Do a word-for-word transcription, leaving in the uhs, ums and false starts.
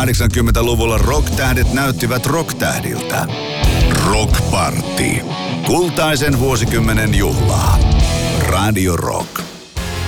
kahdeksankymmentäluvulla rock-tähdet näyttivät rock-tähdiltä. Rock Party. Kultaisen vuosikymmenen juhlaa. Radio Rock.